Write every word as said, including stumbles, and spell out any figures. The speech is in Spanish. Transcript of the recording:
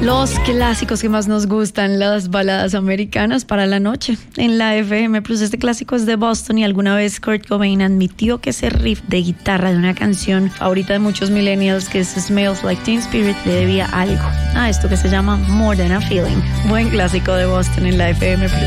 Los clásicos que más nos gustan, las baladas americanas para la noche en la F M Plus. Este clásico es de Boston y alguna vez Kurt Cobain admitió que ese riff de guitarra de una canción favorita de muchos millennials, que es Smells Like Teen Spirit, le debía algo a esto que se llama More Than a Feeling. Buen clásico de Boston en la F M Plus.